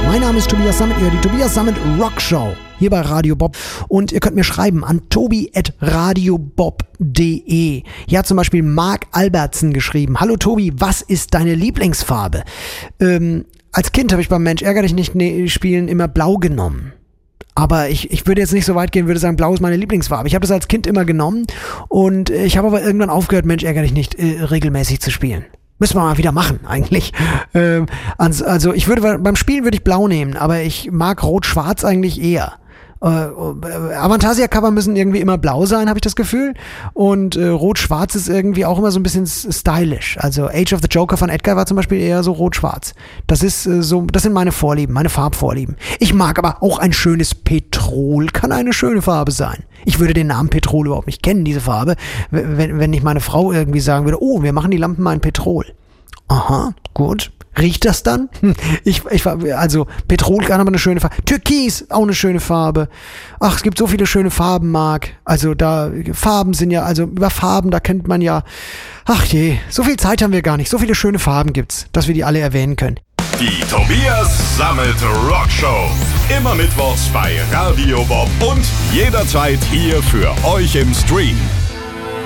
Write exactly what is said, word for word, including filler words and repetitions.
Mein Name ist Tobias Sammet, ihr hört die Tobias Sammet Rock Show hier bei Radio Bob. Und ihr könnt mir schreiben an tobi at radiobob punkt de. Hier hat zum Beispiel Mark Albertsen geschrieben: Hallo Tobi, was ist deine Lieblingsfarbe? Ähm, als Kind habe ich beim Mensch ärger dich nicht ne- spielen immer blau genommen. Aber ich, ich würde jetzt nicht so weit gehen, würde sagen, blau ist meine Lieblingsfarbe. Ich habe das als Kind immer genommen und ich habe aber irgendwann aufgehört, Mensch ärger dich nicht äh, regelmäßig zu spielen. Müssen wir mal wieder machen, eigentlich. Ähm, also ich würde, beim Spielen würde ich blau nehmen, aber ich mag rot-schwarz eigentlich eher. Äh, Avantasia-Cover müssen irgendwie immer blau sein, habe ich das Gefühl. Und äh, rot-schwarz ist irgendwie auch immer so ein bisschen stylisch. Also Age of the Joker von Edgar war zum Beispiel eher so rot-schwarz. Das ist äh, so, das sind meine Vorlieben, meine Farbvorlieben. Ich mag aber auch ein schönes Petrol, kann eine schöne Farbe sein. Ich würde den Namen Petrol überhaupt nicht kennen, diese Farbe, wenn, wenn nicht meine Frau irgendwie sagen würde, oh, wir machen die Lampen mal in Petrol. Aha, gut. Riecht das dann? Ich, ich, also Petrol kann aber eine schöne Farbe. Türkis, auch eine schöne Farbe. Ach, es gibt so viele schöne Farben, Marc. Also da, Farben sind ja, also über Farben, da kennt man ja, ach je, so viel Zeit haben wir gar nicht. So viele schöne Farben gibt's, dass wir die alle erwähnen können. Die Tobias Sammet Rock Show. Immer mittwochs bei Radio Bob und jederzeit hier für euch im Stream.